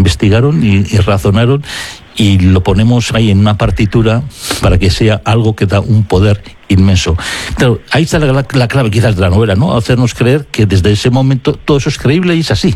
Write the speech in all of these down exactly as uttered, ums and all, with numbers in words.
investigaron y, y razonaron, y lo ponemos ahí en una partitura para que sea algo que da un poder inmenso. Claro, ahí está la, la, la clave quizás de la novela, ¿no? Hacernos creer que desde ese momento todo eso es creíble y es así.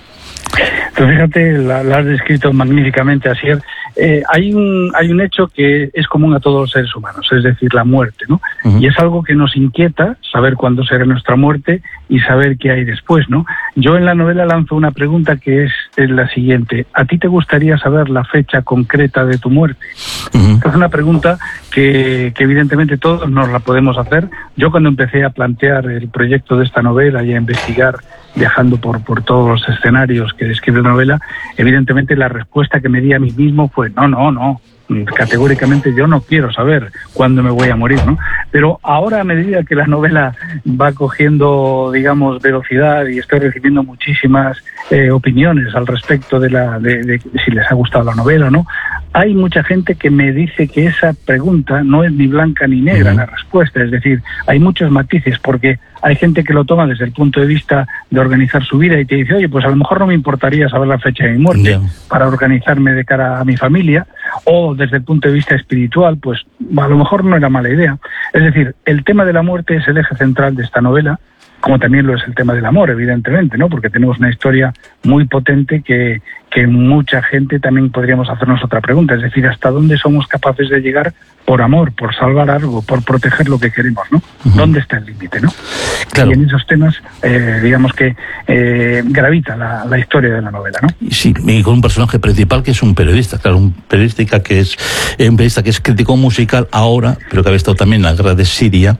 Pues fíjate, la, la has descrito magníficamente, Asier. Eh, hay un hay un hecho que es común a todos los seres humanos, es decir, la muerte, ¿no? Uh-huh. Y es algo que nos inquieta, saber cuándo será nuestra muerte y saber qué hay después, ¿no? Yo en la novela lanzo una pregunta que es, es la siguiente: ¿a ti te gustaría saber la fecha concreta de tu muerte? Uh-huh. Es una pregunta que, que evidentemente todos nos la podemos hacer. Yo cuando empecé a plantear el proyecto de esta novela y a investigar, viajando por, por todos los escenarios que describe la novela, evidentemente la respuesta que me di a mí mismo fue no, no, no, categóricamente yo no quiero saber cuándo me voy a morir, ¿no? Pero ahora, a medida que la novela va cogiendo, digamos, velocidad y estoy recibiendo muchísimas eh, opiniones al respecto de, la, de, de si les ha gustado la novela o no, hay mucha gente que me dice que esa pregunta no es ni blanca ni negra, uh-huh. la respuesta, es decir, hay muchos matices, porque hay gente que lo toma desde el punto de vista de organizar su vida y te dice, oye, pues a lo mejor no me importaría saber la fecha de mi muerte yeah. para organizarme de cara a mi familia, o desde el punto de vista espiritual, pues a lo mejor no era mala idea. Es decir, el tema de la muerte es el eje central de esta novela, como también lo es el tema del amor, evidentemente, ¿no? Porque tenemos una historia muy potente que, que mucha gente también podríamos hacernos otra pregunta, es decir, ¿hasta dónde somos capaces de llegar por amor, por salvar algo, por proteger lo que queremos, ¿no? Uh-huh. ¿Dónde está el límite, no? Claro. Y en esos temas, eh, digamos que eh, gravita la, la historia de la novela, ¿no? Sí, y con un personaje principal que es un periodista, claro, un periodista que es eh, un periodista que es crítico musical ahora, pero que había estado también en la guerra de Siria,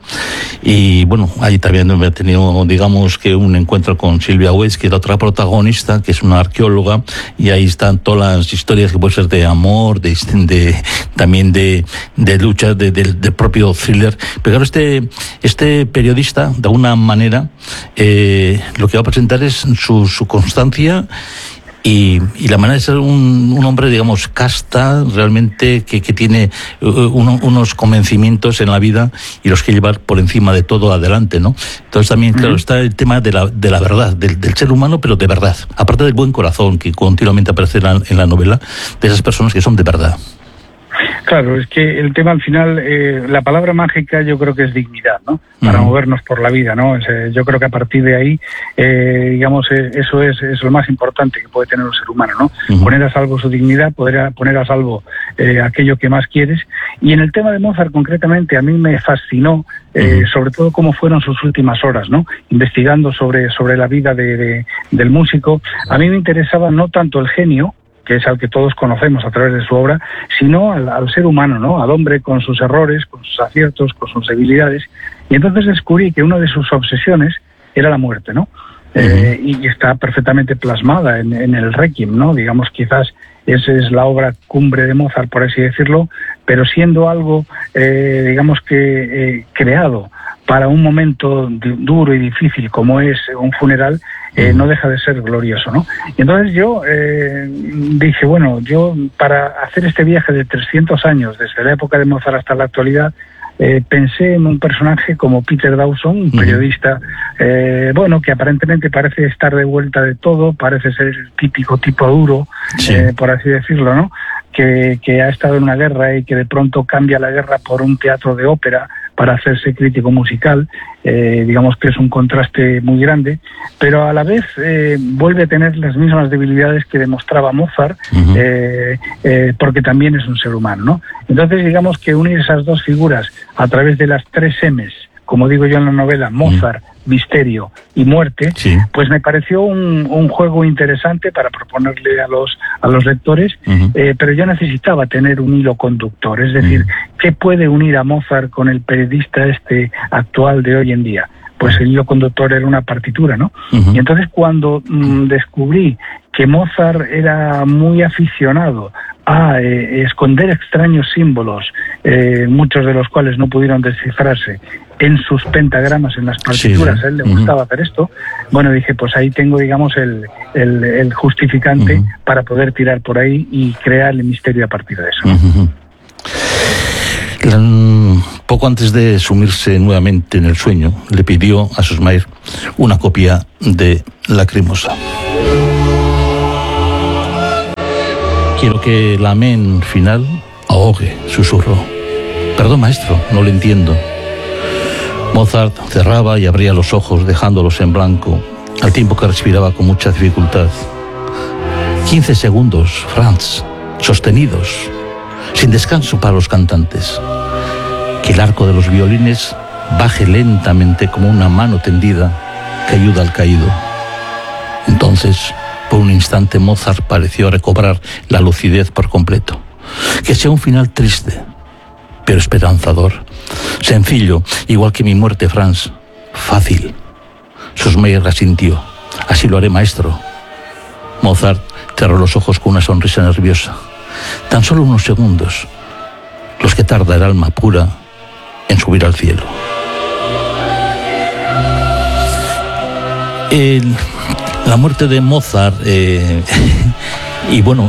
y bueno, ahí también he tenido, digamos, que un encuentro con Silvia Weiss, que es la otra protagonista, que es una arqueóloga, y ahí están todas las historias que pueden ser de amor, de, de también de, de lucha, de, de, del propio thriller. Pero claro, este, este periodista, de alguna manera, eh, lo que va a presentar es su, su constancia y, y la manera de ser un, un hombre, digamos, casta, realmente que, que tiene uno, unos convencimientos en la vida y los que llevar por encima de todo adelante, ¿no? Entonces también, claro, uh-huh. está el tema de la, de la verdad, del, del ser humano, pero de verdad. Aparte del buen corazón que continuamente aparece en la, en la novela, de esas personas que son de verdad. Claro, es que el tema al final, eh, la palabra mágica yo creo que es dignidad, ¿no? Para uh-huh. movernos por la vida, ¿no? Es, eh, yo creo que a partir de ahí, eh, digamos, eh, eso es, es lo más importante que puede tener un ser humano, ¿no? Uh-huh. Poner a salvo su dignidad, poder a, poner a salvo eh, aquello que más quieres. Y en el tema de Mozart concretamente, a mí me fascinó, eh, uh-huh. sobre todo cómo fueron sus últimas horas, ¿no? Investigando sobre, sobre la vida de, de, del músico. A mí me interesaba no tanto el genio, que es al que todos conocemos a través de su obra, sino al, al ser humano, ¿no? Al hombre con sus errores, con sus aciertos, con sus debilidades. Y entonces descubrí que una de sus obsesiones era la muerte, ¿no? Uh-huh. Eh, y está perfectamente plasmada en, en el Requiem, ¿no? Digamos, quizás esa es la obra cumbre de Mozart, por así decirlo, pero siendo algo, eh, digamos que eh, creado para un momento duro y difícil como es un funeral, eh, no deja de ser glorioso, ¿no? Y entonces yo eh, dije, bueno, yo para hacer este viaje de trescientos años, desde la época de Mozart hasta la actualidad, eh, pensé en un personaje como Peter Dawson, un periodista, eh, bueno, que aparentemente parece estar de vuelta de todo, parece ser el típico tipo duro, sí. eh, por así decirlo, ¿no? Que, que ha estado en una guerra y que de pronto cambia la guerra por un teatro de ópera para hacerse crítico musical, eh, digamos que es un contraste muy grande, pero a la vez eh, vuelve a tener las mismas debilidades que demostraba Mozart, uh-huh. eh, eh, porque también es un ser humano, ¿no? Entonces, digamos que unir esas dos figuras a través de las tres M's, como digo yo en la novela, Mozart, uh-huh. misterio y muerte, sí. pues me pareció un, un juego interesante para proponerle a los a los lectores, uh-huh. eh, pero yo necesitaba tener un hilo conductor, es decir, uh-huh. ¿qué puede unir a Mozart con el periodista este actual de hoy en día? Pues el hilo conductor era una partitura, ¿no? Uh-huh. Y entonces cuando mmm, descubrí que Mozart era muy aficionado a eh, esconder extraños símbolos, eh, muchos de los cuales no pudieron descifrarse, en sus pentagramas, en las partituras, sí, a él le gustaba uh-huh. hacer esto, bueno, dije, pues ahí tengo, digamos, el, el, el justificante uh-huh. para poder tirar por ahí y crear el misterio a partir de eso. Uh-huh. La, poco antes de sumirse nuevamente en el sueño, le pidió a Sosmayr una copia de Lacrimosa. Quiero que el amén final ahogue, susurró. Perdón, maestro, no lo entiendo. Mozart cerraba y abría los ojos, dejándolos en blanco, al tiempo que respiraba con mucha dificultad. Quince segundos, Franz, sostenidos, sin descanso para los cantantes. Que el arco de los violines baje lentamente como una mano tendida que ayuda al caído. Entonces, por un instante, Mozart pareció recobrar la lucidez por completo. Que sea un final triste, pero esperanzador. Sencillo, igual que mi muerte, Franz. Fácil. Sussmayer asintió. Así lo haré, maestro. Mozart cerró los ojos con una sonrisa nerviosa. Tan solo unos segundos, los que tarda el alma pura en subir al cielo. El, la muerte de Mozart, eh, y bueno,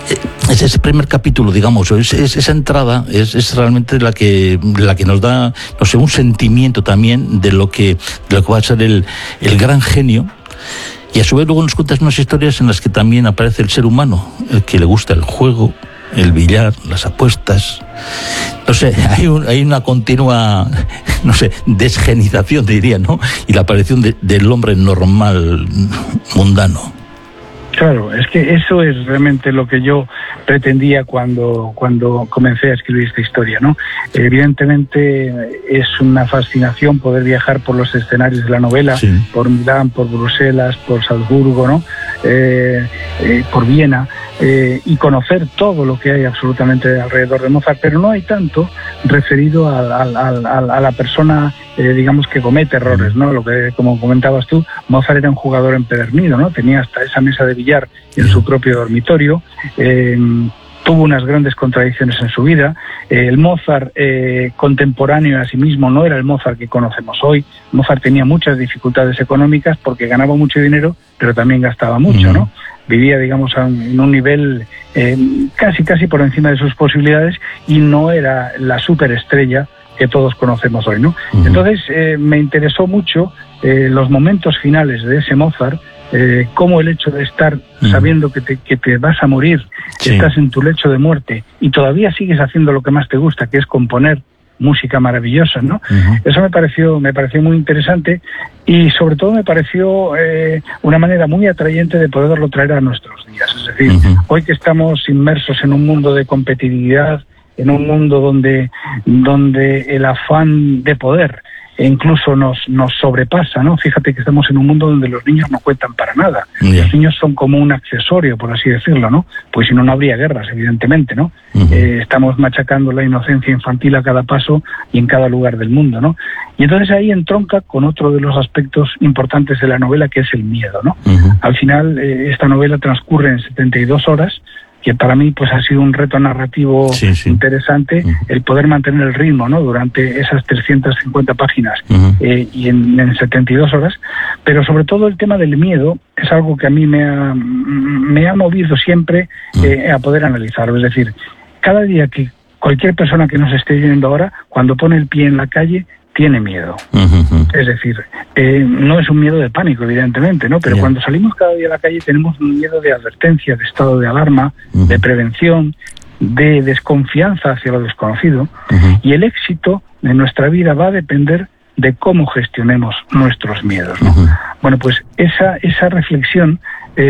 es ese primer capítulo, digamos, es, es, esa entrada es, es realmente la que, la que nos da, no sé, un sentimiento también de lo que, de lo que va a ser el, el gran genio. Y a su vez luego nos cuentas unas historias en las que también aparece el ser humano, el que le gusta el juego, el billar, las apuestas. No sé, hay, un, hay una continua, no sé, desgenización, diría, ¿no? Y la aparición de, del hombre normal, mundano. Claro, es que eso es realmente lo que yo pretendía cuando, cuando comencé a escribir esta historia, ¿no? Evidentemente es una fascinación poder viajar por los escenarios de la novela, sí. Por Milán, por Bruselas, por Salzburgo, ¿no? Eh, eh, por Viena, eh, y conocer todo lo que hay absolutamente alrededor de Mozart, pero no hay tanto referido a, a, a, a la persona, eh, digamos, que comete errores, ¿no? Lo que, como comentabas tú, Mozart era un jugador empedernido, ¿no? Tenía hasta esa mesa de billar en su propio dormitorio. Eh, tuvo unas grandes contradicciones en su vida. Eh, el Mozart eh, contemporáneo a sí mismo no era el Mozart que conocemos hoy. Mozart tenía muchas dificultades económicas porque ganaba mucho dinero, pero también gastaba mucho, ¿no? Vivía, digamos, a un, en un nivel eh, casi casi por encima de sus posibilidades y no era la superestrella que todos conocemos hoy, ¿no? Uh-huh. Entonces eh, me interesó mucho eh, los momentos finales de ese Mozart, eh, como el hecho de estar uh-huh. sabiendo que te, que te vas a morir, sí. Estás en tu lecho de muerte y todavía sigues haciendo lo que más te gusta, que es componer música maravillosa, ¿no? Uh-huh. Eso me pareció, me pareció muy interesante y sobre todo me pareció eh, una manera muy atrayente de poderlo traer a nuestros días. Es decir, uh-huh. hoy que estamos inmersos en un mundo de competitividad, en un mundo donde, donde el afán de poder incluso nos, nos sobrepasa, ¿no? Fíjate que estamos en un mundo donde los niños no cuentan para nada. Yeah. Los niños son como un accesorio, por así decirlo, ¿no? Pues si no, no habría guerras, evidentemente, ¿no? Uh-huh. Eh, estamos machacando la inocencia infantil a cada paso y en cada lugar del mundo, ¿no? Y entonces ahí entronca con otro de los aspectos importantes de la novela, que es el miedo, ¿no? Uh-huh. Al final, eh, esta novela transcurre en setenta y dos horas, que para mí pues ha sido un reto narrativo sí, sí. interesante, uh-huh. el poder mantener el ritmo, ¿no? Durante esas trescientas cincuenta páginas uh-huh. eh, y en, en setenta y dos horas, pero sobre todo el tema del miedo es algo que a mí me ha, me ha movido siempre eh, uh-huh. a poder analizar. Es decir, cada día que cualquier persona que nos esté viendo ahora, cuando pone el pie en la calle, tiene miedo. Uh-huh. Es decir, eh, no es un miedo de pánico, evidentemente, ¿no? Pero yeah. cuando salimos cada día a la calle tenemos un miedo de advertencia, de estado de alarma, uh-huh. de prevención, de desconfianza hacia lo desconocido. Uh-huh. Y el éxito de nuestra vida va a depender de cómo gestionemos nuestros miedos, ¿no? Uh-huh. Bueno, pues esa, esa reflexión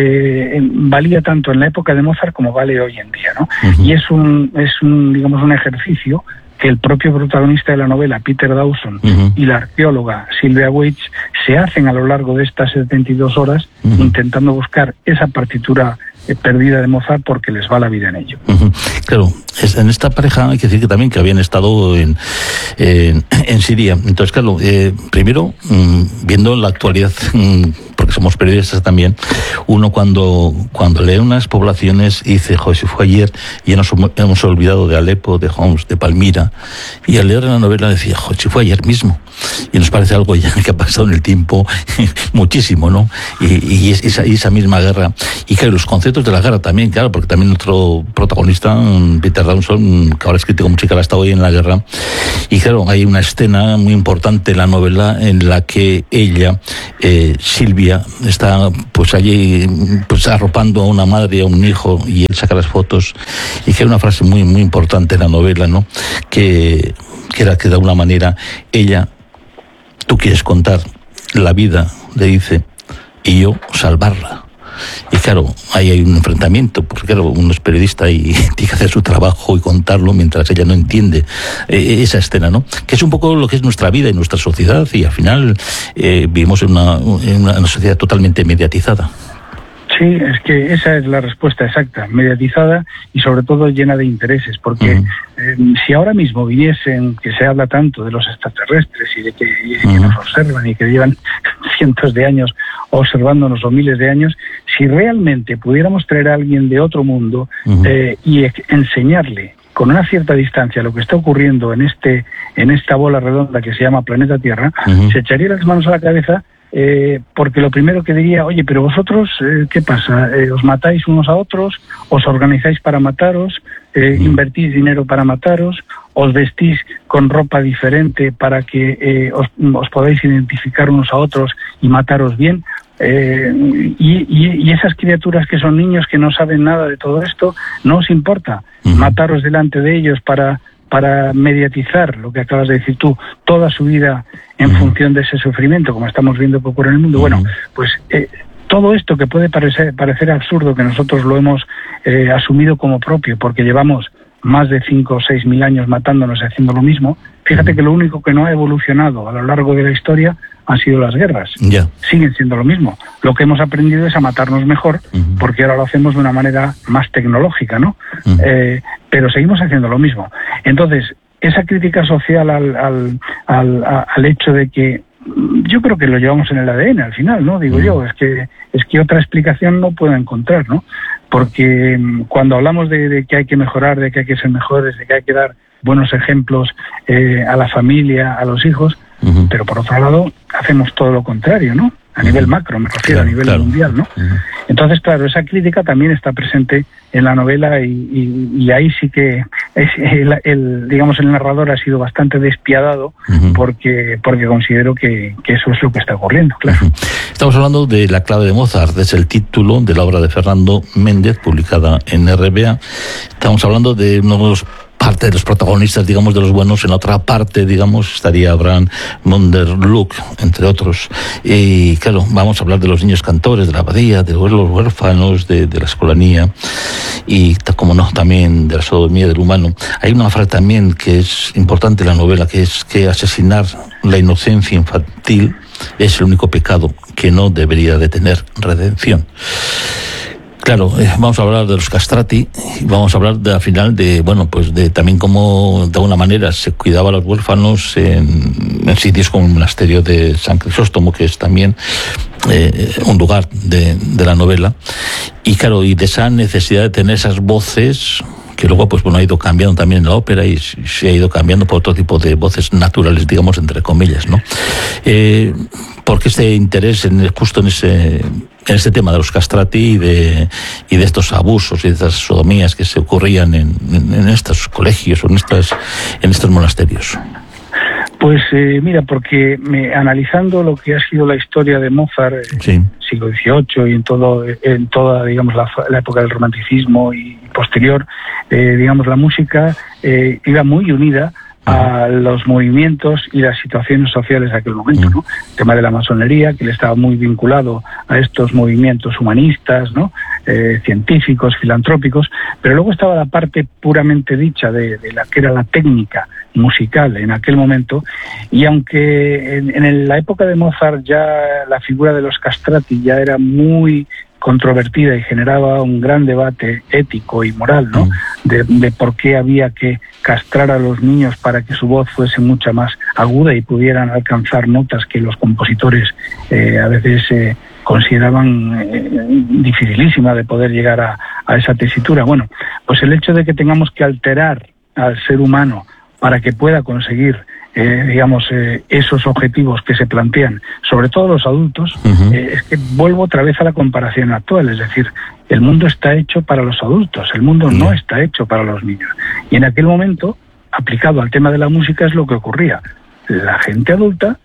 eh, valía tanto en la época de Mozart como vale hoy en día, ¿no? Uh-huh. Y es un, es un, digamos, un ejercicio que el propio protagonista de la novela, Peter Dawson, uh-huh. y la arqueóloga Sylvia Waites se hacen a lo largo de estas setenta y dos horas uh-huh. intentando buscar esa partitura eh, perdida de Mozart porque les va la vida en ello. Uh-huh. Claro, es, en esta pareja hay que decir que también que habían estado en, en, en Siria. Entonces, claro, eh, primero, mmm, viendo la actualidad, mmm, porque somos periodistas también, uno cuando cuando lee unas poblaciones y dice, joder, si fue ayer y ya nos hemos olvidado de Alepo, de Homs, de Palmira, y al leer la novela decía, joder, si fue ayer mismo, y nos parece algo ya que ha pasado en el tiempo muchísimo, ¿no? Y, y esa, y esa misma guerra, y claro, los conceptos de la guerra también, claro, porque también otro protagonista, Peter Dawson, que ahora es crítico musical, hasta hoy en la guerra, y claro, hay una escena muy importante en la novela en la que ella, eh, Silvia, ella está pues allí pues arropando a una madre y a un hijo y él saca las fotos, y que hay una frase muy muy importante en la novela, ¿no? que, que era que de alguna manera ella, tú quieres contar la vida, le dice, y yo salvarla. Y claro, ahí hay un enfrentamiento, porque claro, uno es periodista y tiene que hacer su trabajo y contarlo mientras ella no entiende eh, esa escena, ¿no? Que es un poco lo que es nuestra vida y nuestra sociedad, y al final eh, vivimos en una, en una sociedad totalmente mediatizada. Sí, es que esa es la respuesta exacta, mediatizada y sobre todo llena de intereses, porque uh-huh. eh, si ahora mismo viniesen, que se habla tanto de los extraterrestres y de que, y de que uh-huh. nos observan y que llevan cientos de años observándonos o miles de años, si realmente pudiéramos traer a alguien de otro mundo uh-huh. eh, y e- enseñarle con una cierta distancia lo que está ocurriendo en este en esta bola redonda que se llama planeta Tierra, uh-huh. se echaría las manos a la cabeza. Eh, porque lo primero que diría, oye, pero vosotros, eh, ¿qué pasa? Eh, ¿Os matáis unos a otros? ¿Os organizáis para mataros? Eh, ¿Invertís dinero para mataros? ¿Os vestís con ropa diferente para que eh, os, os podáis identificar unos a otros y mataros bien? Eh, y, y, y esas criaturas que son niños que no saben nada de todo esto, ¿no os importa uh-huh. mataros delante de ellos para... para mediatizar lo que acabas de decir tú, toda su vida en uh-huh. función de ese sufrimiento, como estamos viendo que ocurre en el mundo? Uh-huh. Bueno, pues eh, todo esto que puede parecer, parecer absurdo, que nosotros lo hemos eh, asumido como propio, porque llevamos más de cinco o seis mil años matándonos y haciendo lo mismo, fíjate uh-huh. que lo único que no ha evolucionado a lo largo de la historia han sido las guerras. Yeah. Siguen siendo lo mismo. Lo que hemos aprendido es a matarnos mejor, uh-huh. porque ahora lo hacemos de una manera más tecnológica, ¿no? Uh-huh. Eh, pero seguimos haciendo lo mismo. Entonces, esa crítica social al, al, al, al hecho de que, yo creo que lo llevamos en el A D N al final, ¿no? Digo uh-huh. yo, es que es que otra explicación no puedo encontrar, ¿no? Porque cuando hablamos de, de que hay que mejorar, de que hay que ser mejores, de que hay que dar buenos ejemplos eh, a la familia, a los hijos, uh-huh. pero por otro lado hacemos todo lo contrario, ¿no? A uh-huh. nivel macro, me refiero, claro, a nivel claro. mundial, ¿no? Uh-huh. Entonces, claro, esa crítica también está presente en la novela y, y, y ahí sí que es el, el, digamos, el narrador ha sido bastante despiadado uh-huh. porque porque considero que, que eso es lo que está ocurriendo, claro. Uh-huh. Estamos hablando de La clave de Mozart, es el título de la obra de Fernando Méndez, publicada en R B A. Estamos hablando de uno de los parte de los protagonistas, digamos, de los buenos. En otra parte, digamos, estaría Abraham Monderluck, entre otros. Y claro, vamos a hablar de los niños cantores, de la abadía, de los huérfanos, de, de la escolanía y, como no, también de la sodomía del humano. Hay una frase también que es importante en la novela, que es que asesinar la inocencia infantil es el único pecado que no debería de tener redención. Claro, eh, vamos a hablar de los castrati, vamos a hablar de, al final de, bueno, pues de también cómo de alguna manera se cuidaba a los huérfanos en, en sitios como el monasterio de San Crisóstomo, que es también eh, un lugar de, de la novela. Y claro, y de esa necesidad de tener esas voces que luego pues bueno ha ido cambiando también en la ópera y se ha ido cambiando por otro tipo de voces naturales, digamos, entre comillas, ¿no? Eh, porque este interés en justo en ese en este tema de los castrati y de y de estos abusos y de estas sodomías que se ocurrían en, en, en estos colegios o en estas en estos monasterios. Pues eh, mira, porque me, analizando lo que ha sido la historia de Mozart, eh, sí. siglo dieciocho y en todo, en toda, digamos, la, la época del romanticismo y posterior, eh, digamos, la música eh, iba muy unida a los movimientos y las situaciones sociales de aquel momento, ¿no? El tema de la masonería, que le estaba muy vinculado a estos movimientos humanistas, ¿no? Eh, científicos, filantrópicos, pero luego estaba la parte puramente dicha de, de la que era la técnica musical en aquel momento, y aunque en, en la época de Mozart ya la figura de los castrati ya era muy controvertida y generaba un gran debate ético y moral, ¿no? De, de por qué había que castrar a los niños para que su voz fuese mucho más aguda y pudieran alcanzar notas que los compositores eh, a veces eh, consideraban eh, dificilísima de poder llegar a, a esa tesitura. Bueno, pues el hecho de que tengamos que alterar al ser humano para que pueda conseguir Eh, digamos, eh, esos objetivos que se plantean, sobre todo los adultos, uh-huh. eh, es que vuelvo otra vez a la comparación actual, es decir, el mundo está hecho para los adultos, el mundo uh-huh. no está hecho para los niños. Y en aquel momento, aplicado al tema de la música, es lo que ocurría. La gente adulta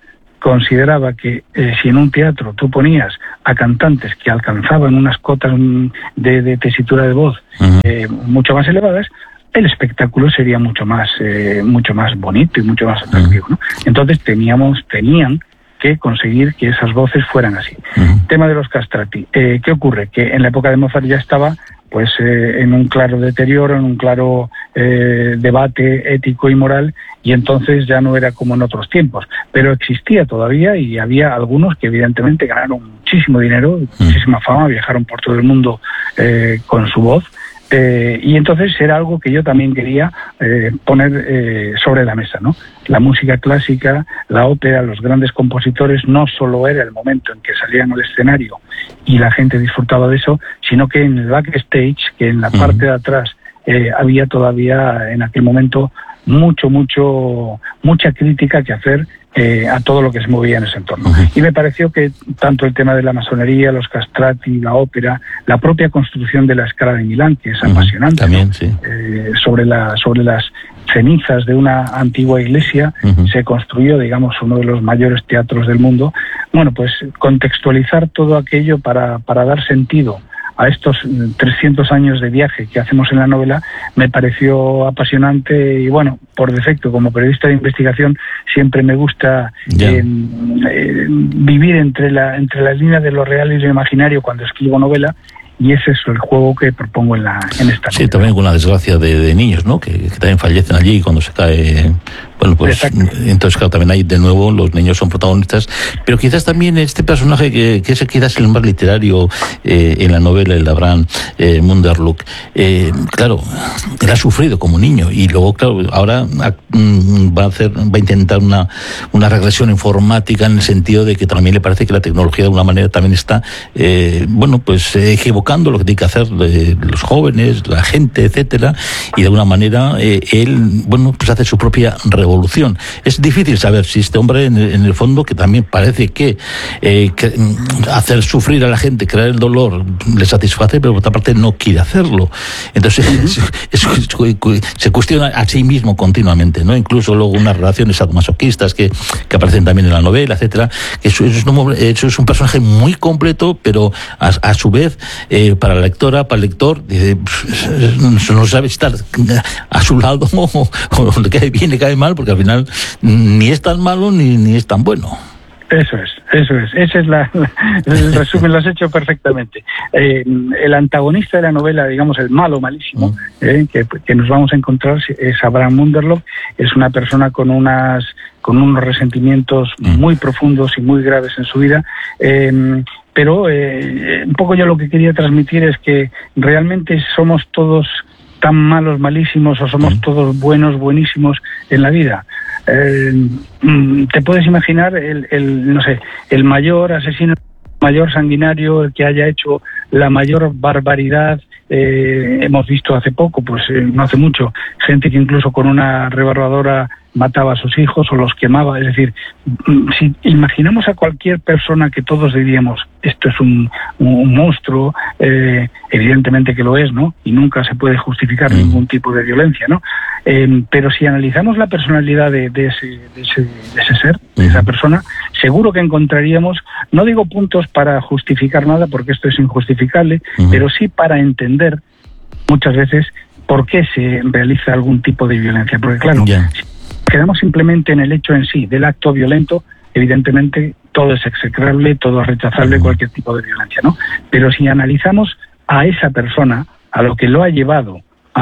consideraba que eh, si en un teatro tú ponías a cantantes que alcanzaban unas cotas de, de tesitura de voz uh-huh. eh, mucho más elevadas, el espectáculo sería mucho más eh, mucho más bonito y mucho más atractivo, ¿no? Entonces teníamos tenían que conseguir que esas voces fueran así. Uh-huh. Tema de los castrati. Eh, ¿Qué ocurre? Que en la época de Mozart ya estaba pues eh, en un claro deterioro, en un claro eh, debate ético y moral, y entonces ya no era como en otros tiempos. Pero existía todavía y había algunos que evidentemente ganaron muchísimo dinero, uh-huh. muchísima fama, viajaron por todo el mundo eh, con su voz. Eh, y entonces era algo que yo también quería eh, poner eh, sobre la mesa, ¿no? La música clásica, la ópera, los grandes compositores, no solo era el momento en que salían al escenario y la gente disfrutaba de eso, sino que en el backstage, que en la uh-huh. parte de atrás eh, había todavía en aquel momento mucho, mucho, mucha crítica que hacer eh, a todo lo que se movía en ese entorno. Uh-huh. Y me pareció que tanto el tema de la masonería, los castrati, la ópera, la propia construcción de la Scala de Milán, que es uh-huh. apasionante, también, ¿no? sí. eh, sobre, la, sobre las cenizas de una antigua iglesia, uh-huh. se construyó, digamos, uno de los mayores teatros del mundo. Bueno, pues contextualizar todo aquello para, para dar sentido a estos trescientos años de viaje que hacemos en la novela me pareció apasionante y bueno, por defecto, como periodista de investigación, siempre me gusta eh, eh, vivir entre la entre las líneas de lo real y lo imaginario cuando escribo novela. Y ese es el juego que propongo en la en esta Sí, novela. También con la desgracia de, de niños, ¿no? Que, que también fallecen allí cuando se cae. Bueno, pues Exacto. entonces claro, también hay de nuevo los niños son protagonistas, pero quizás también este personaje que, que es quizás el más literario eh, en la novela, el de Abraham eh, Munderloh, eh, claro, él ha sufrido como niño y luego claro ahora va a hacer va a intentar una una regresión informática en el sentido de que también le parece que la tecnología de alguna manera también está eh, bueno pues eh, equivocando lo que tiene que hacer eh, los jóvenes, la gente, etcétera, y de alguna manera eh, él bueno pues hace su propia revolución. Es difícil saber si este hombre en el, en el fondo, que también parece que, eh, que hacer sufrir a la gente, crear el dolor, le satisface, pero por otra parte no quiere hacerlo. Entonces uh-huh. es, es, se cuestiona a sí mismo continuamente, ¿no? Incluso luego unas relaciones sadomasoquistas que, que aparecen también en la novela, etcétera. Eso es un, eso es un personaje muy completo, pero a, a su vez, eh, para la lectora, para el lector, dice, no sabe estar a su lado o, o le cae bien, le cae mal, porque al final ni es tan malo ni, ni es tan bueno. Eso es, eso es, ese es la, la, el resumen, lo has hecho perfectamente. Eh, el antagonista de la novela, digamos el malo malísimo, mm. eh, que, que nos vamos a encontrar es Abraham Munderloh. Es una persona con unas con unos resentimientos mm. muy profundos y muy graves en su vida. Eh, pero eh, un poco yo lo que quería transmitir es que realmente somos todos tan malos, malísimos, o somos todos buenos, buenísimos en la vida. Eh, te puedes imaginar el, el, no sé, el mayor asesino, el mayor sanguinario, el que haya hecho la mayor barbaridad. Eh, hemos visto hace poco, pues eh, no hace mucho, gente que incluso con una rebarradora mataba a sus hijos o los quemaba. Es decir, si imaginamos a cualquier persona que todos diríamos esto es un, un monstruo, eh, evidentemente que lo es, ¿no? Y nunca se puede justificar mm. ningún tipo de violencia, ¿no? Eh, pero si analizamos la personalidad de, de, ese, de, ese, de ese ser, de esa persona, seguro que encontraríamos, no digo puntos para justificar nada, porque esto es injustificable, mm. pero sí para entender muchas veces por qué se realiza algún tipo de violencia. Porque claro, yeah. si quedamos simplemente en el hecho en sí del acto violento, evidentemente todo es execrable, todo es rechazable, cualquier tipo de violencia, ¿no? Pero si analizamos a esa persona, a lo que lo ha llevado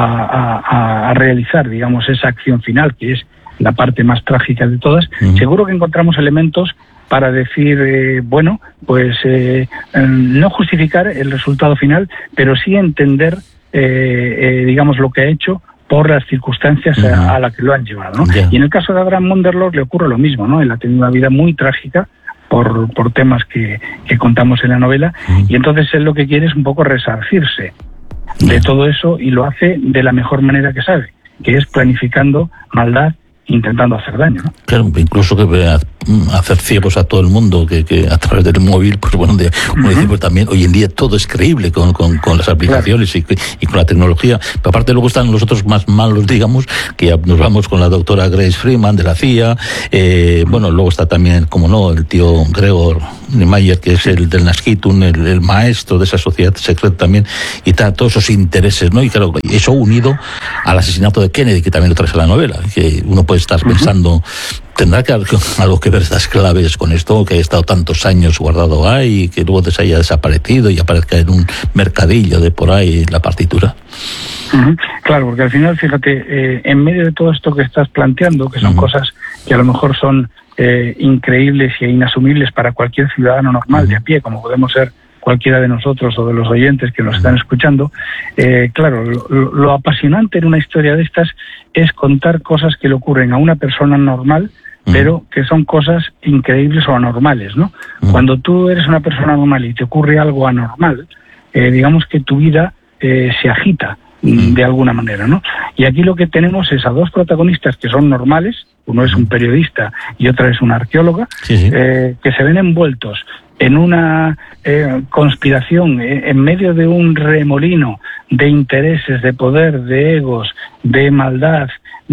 a, a, a realizar, digamos, esa acción final, que es la parte más trágica de todas, uh-huh. seguro que encontramos elementos para decir, eh, bueno, pues eh, eh, no justificar el resultado final, pero sí entender, eh, eh, digamos, lo que ha hecho por las circunstancias uh-huh. a, a las que lo han llevado, ¿no? Yeah. Y en el caso de Abraham Munderloh le ocurre lo mismo, ¿no? Él ha tenido una vida muy trágica por, por temas que, que contamos en la novela, uh-huh. y entonces él lo que quiere es un poco resarcirse yeah. de todo eso, y lo hace de la mejor manera que sabe, que es planificando maldad, intentando hacer daño, ¿no? Claro, incluso que hacer ciegos a todo el mundo que, que a través del móvil, pues bueno, de, como uh-huh. decimos también, hoy en día todo es creíble con, con, con las aplicaciones y, y con la tecnología. Pero aparte luego están los otros más malos, digamos, que ya nos vamos con la doctora Grace Freeman de la C I A, eh, bueno, luego está también, como no, el tío Gregor Mayer, que es el del Nasquitun, el, el maestro de esa sociedad secreta también, y está todos esos intereses, ¿no? Y claro, eso unido al asesinato de Kennedy, que también lo traes a la novela, que uno puede estar pensando, uh-huh. ¿tendrá que algo que ver estas claves con esto, que ha estado tantos años guardado ahí, que luego se haya desaparecido y aparezca en un mercadillo de por ahí la partitura? Uh-huh. Claro, porque al final, fíjate, eh, en medio de todo esto que estás planteando, que son uh-huh. cosas que a lo mejor son eh, increíbles e inasumibles para cualquier ciudadano normal uh-huh. de a pie, como podemos ser cualquiera de nosotros o de los oyentes que nos están escuchando, eh, claro, lo, lo apasionante en una historia de estas es contar cosas que le ocurren a una persona normal, uh-huh. pero que son cosas increíbles o anormales, ¿no? Uh-huh. Cuando tú eres una persona normal y te ocurre algo anormal, eh, digamos que tu vida eh, se agita uh-huh. de alguna manera, ¿no? Y aquí lo que tenemos es a dos protagonistas que son normales, uno es un periodista y otra es una arqueóloga, sí, sí. Eh, que se ven envueltos en una eh, conspiración, eh, en medio de un remolino de intereses, de poder, de egos, de maldad,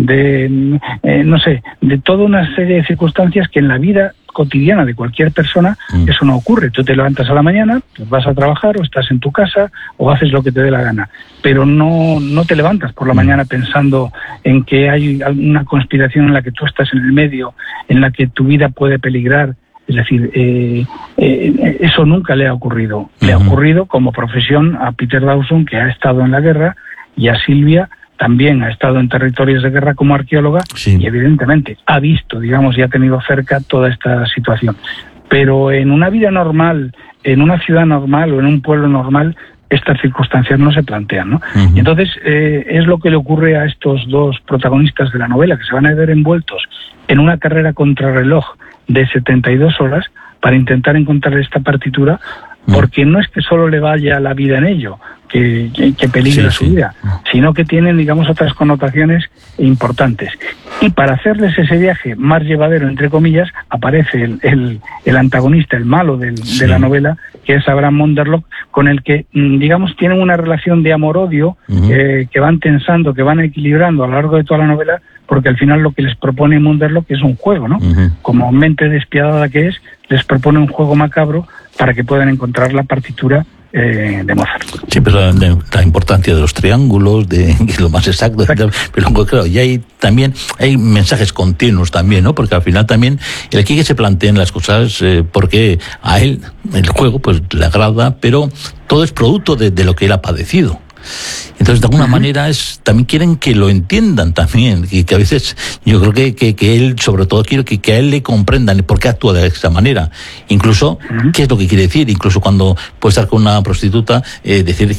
de, eh, no sé, de toda una serie de circunstancias que en la vida cotidiana de cualquier persona mm. eso no ocurre. Tú te levantas a la mañana, vas a trabajar o estás en tu casa o haces lo que te dé la gana, pero no, no te levantas por la mm. mañana pensando en que hay una conspiración en la que tú estás en el medio, en la que tu vida puede peligrar. Es decir, eh, eh, eso nunca le ha ocurrido. Uh-huh. Le ha ocurrido como profesión a Peter Dawson, que ha estado en la guerra, y a Silvia también ha estado en territorios de guerra como arqueóloga, sí. y evidentemente ha visto, digamos, y ha tenido cerca toda esta situación. Pero en una vida normal, en una ciudad normal o en un pueblo normal, estas circunstancias no se plantean, ¿no? Uh-huh. Y entonces eh, es lo que le ocurre a estos dos protagonistas de la novela, que se van a ver envueltos en una carrera contrarreloj de setenta y dos horas para intentar encontrar esta partitura, porque no es que solo le vaya la vida en ello, que, que, que peligra sí, su sí. vida, sino que tienen, digamos, otras connotaciones importantes. Y para hacerles ese viaje más llevadero, entre comillas, aparece el, el, el antagonista, el malo del, sí. de la novela, que es Abraham Monderlock, con el que, digamos, tienen una relación de amor-odio, uh-huh. eh, que van tensando, que van equilibrando a lo largo de toda la novela, porque al final lo que les propone Monderlock es un juego, ¿no? Uh-huh. Como mente despiadada que es, les propone un juego macabro para que puedan encontrar la partitura eh, de Mozart. Sí, pero la, la importancia de los triángulos, de que es lo más exacto, exacto. Pero claro, y hay también hay mensajes continuos también, ¿no? Porque al final también el aquí que se plantean las cosas, eh, porque a él el juego pues le agrada, pero todo es producto de, de lo que él ha padecido. Entonces, de alguna uh-huh. manera, es también quieren que lo entiendan también, y que a veces yo creo que, que, que él, sobre todo, quiero que, que a él le comprendan por qué actúa de esa manera. Incluso, uh-huh. ¿qué es lo que quiere decir? Incluso cuando puede estar con una prostituta, eh, decir,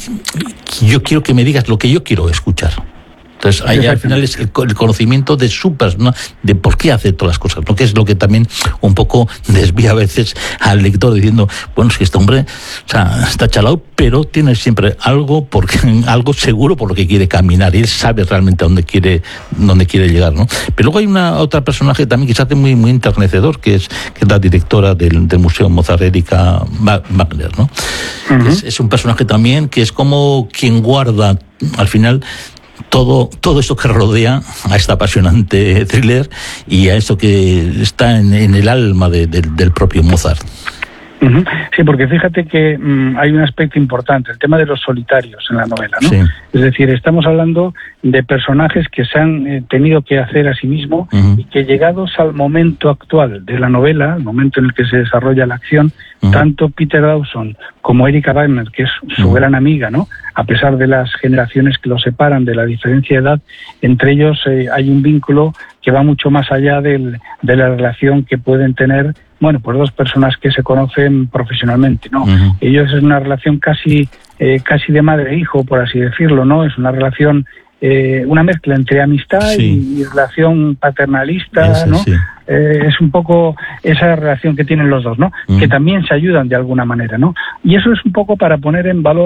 yo quiero que me digas lo que yo quiero escuchar. Entonces, ahí al final es el, el conocimiento de su persona, de por qué hace todas las cosas, ¿no? Que es lo que también un poco desvía a veces al lector diciendo, bueno, es que este hombre, o sea, está chalado, pero tiene siempre algo, porque, algo seguro por lo que quiere caminar, y él sabe realmente a dónde quiere, dónde quiere llegar, ¿no? Pero luego hay una otra personaje también que se hace muy, muy enternecedor, que es, que es la directora del, del Museo Mozart, Erika Wagner, ¿no? Uh-huh. Es, es un personaje también que es como quien guarda, al final, todo todo esto que rodea a esta apasionante thriller y a esto que está en, en el alma de, de, del propio Mozart. Uh-huh. Sí, porque fíjate que mmm, hay un aspecto importante, el tema de los solitarios en la novela, ¿no? Sí. Es decir, estamos hablando de personajes que se han eh, tenido que hacer a sí mismos uh-huh. y que llegados al momento actual de la novela, el momento en el que se desarrolla la acción, uh-huh. tanto Peter Dawson como Erika Wagner, que es su uh-huh. gran amiga, ¿no? A pesar de las generaciones que los separan, de la diferencia de edad, entre ellos eh, hay un vínculo que va mucho más allá del, de la relación que pueden tener, bueno, pues dos personas que se conocen profesionalmente, ¿no? Uh-huh. Ellos es una relación casi eh, casi de madre e hijo, por así decirlo, ¿no? Es una relación, eh, una mezcla entre amistad sí. y, y relación paternalista, Ese, ¿no? Sí. Eh, es un poco esa relación que tienen los dos, ¿no? Uh-huh. Que también se ayudan de alguna manera, ¿no? Y eso es un poco para poner en valor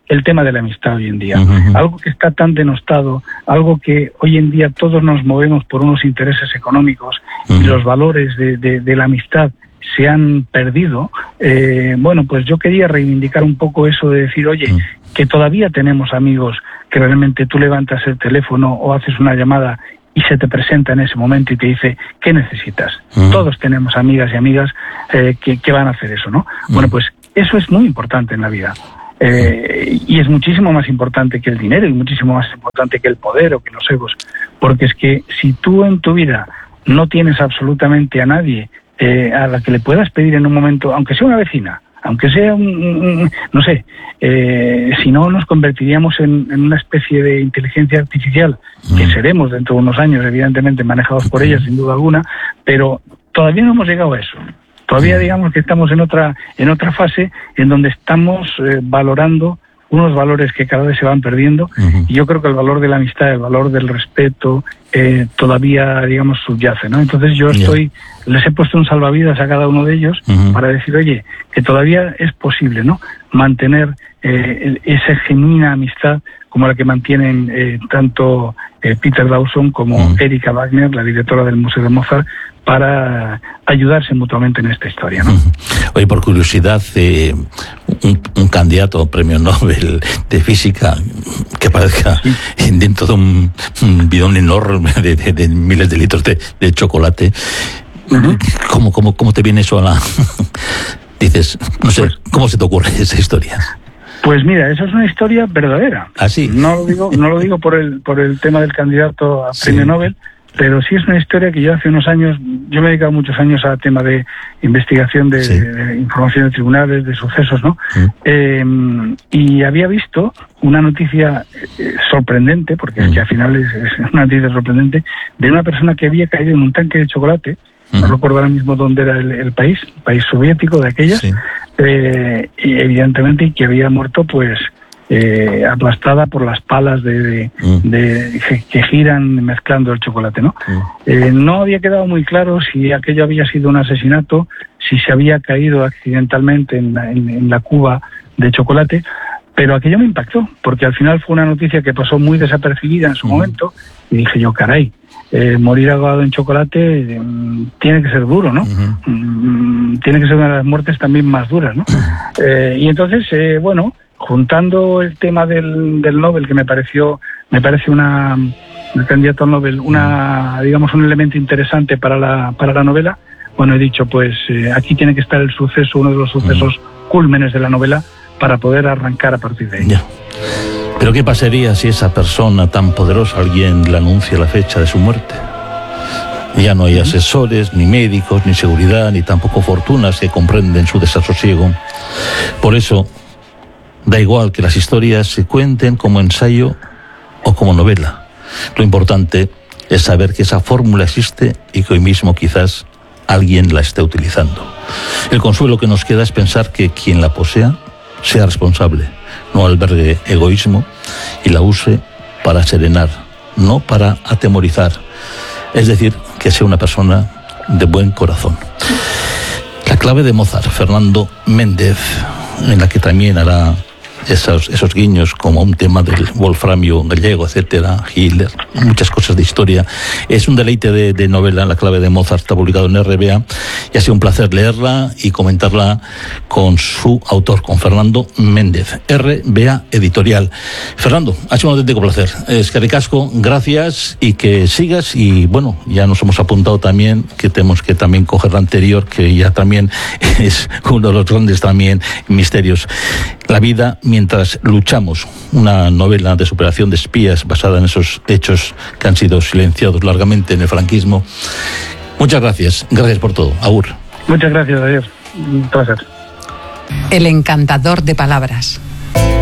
el tema de la amistad hoy en día. Uh-huh. Algo que está tan denostado, algo que hoy en día todos nos movemos por unos intereses económicos uh-huh. y los valores de, de, de la amistad se han perdido. Eh, bueno, pues yo quería reivindicar un poco eso de decir, oye, uh-huh. que todavía tenemos amigos que realmente tú levantas el teléfono o haces una llamada y se te presenta en ese momento y te dice, ¿qué necesitas? Uh-huh. Todos tenemos amigas y amigas eh, que, que van a hacer eso, ¿no? Uh-huh. Bueno, pues eso es muy importante en la vida. Eh, y es muchísimo más importante que el dinero y muchísimo más importante que el poder o que los egos. Porque es que si tú en tu vida no tienes absolutamente a nadie eh, a la que le puedas pedir en un momento, aunque sea una vecina, aunque sea un, un no sé, eh, si no nos convertiríamos en, en una especie de inteligencia artificial, que seremos dentro de unos años, evidentemente manejados por ella, sin duda alguna, pero todavía no hemos llegado a eso. Todavía digamos que estamos en otra en otra fase en donde estamos eh, valorando unos valores que cada vez se van perdiendo, uh-huh. y yo creo que el valor de la amistad, el valor del respeto, eh, todavía, digamos, subyace, ¿no? Entonces yo estoy, yeah. les he puesto un salvavidas a cada uno de ellos uh-huh. para decir, oye, que todavía es posible, ¿no?, mantener eh, esa genuina amistad como la que mantienen eh, tanto eh, Peter Dawson como uh-huh. Erika Wagner, la directora del Museo de Mozart, para ayudarse mutuamente en esta historia, ¿no? Oye, por curiosidad, eh, un, un candidato a premio Nobel de física que parezca sí. dentro de un, un bidón enorme de, de, de miles de litros de, de chocolate, uh-huh. ¿cómo, cómo, ¿cómo te viene eso a la...? Dices, no sé, pues, ¿cómo se te ocurre esa historia? Pues mira, eso es una historia verdadera. ¿Ah, sí? No lo digo, no lo digo por el por el tema del candidato a premio sí. Nobel, pero sí es una historia que yo hace unos años, yo me he dedicado muchos años a tema de investigación de, sí. de, de información de tribunales, de sucesos, ¿no? Sí. Eh, y había visto una noticia eh, sorprendente, porque sí. es que al final es, es una noticia sorprendente, de una persona que había caído en un tanque de chocolate. No uh-huh. recuerdo ahora mismo dónde era el, el país, país soviético de aquellas, sí. eh, y evidentemente que había muerto pues eh, aplastada por las palas de, de, uh-huh. de que, que giran mezclando el chocolate, ¿no? Uh-huh. Eh, no había quedado muy claro si aquello había sido un asesinato, si se había caído accidentalmente en la, en, en la cuba de chocolate, pero aquello me impactó, porque al final fue una noticia que pasó muy desapercibida en su uh-huh. momento, y dije yo, caray, Eh, morir ahogado en chocolate eh, tiene que ser duro, ¿no? Uh-huh. Mm, tiene que ser una de las muertes también más duras, ¿no? Eh, y entonces, eh, bueno, juntando el tema del, del Nobel, que me pareció, me parece una, el candidato al Nobel, una, digamos, un elemento interesante para la, para la novela, bueno, he dicho, pues eh, aquí tiene que estar el suceso, uno de los sucesos uh-huh. cúlmenes de la novela, para poder arrancar a partir de ahí. Yeah. Pero ¿qué pasaría si esa persona tan poderosa, alguien le anuncia la fecha de su muerte? Ya no hay asesores, ni médicos, ni seguridad, ni tampoco fortunas que comprenden su desasosiego. Por eso, da igual que las historias se cuenten como ensayo o como novela. Lo importante es saber que esa fórmula existe y que hoy mismo quizás alguien la esté utilizando. El consuelo que nos queda es pensar que quien la posea sea responsable, no albergue egoísmo y la use para serenar, no para atemorizar. Es decir, que sea una persona de buen corazón. La clave de Mozart, Fernando Méndez, en la que también hará esos, esos guiños como un tema del wolframio gallego, etcétera, Hitler, muchas cosas de historia. Es un deleite de, de novela. La clave de Mozart está publicado en R B A y ha sido un placer leerla y comentarla con su autor, con Fernando Méndez, R B A Editorial. Fernando, ha sido un auténtico placer. Eskerrik asko, gracias y que sigas. Y bueno, ya nos hemos apuntado también que tenemos que también coger la anterior, que ya también es uno de los grandes también misterios. La vida mientras luchamos, una novela de superación de espías basada en esos hechos que han sido silenciados largamente en el franquismo. Muchas gracias, gracias por todo. Agur. Muchas gracias, adiós. Un placer. El encantador de palabras.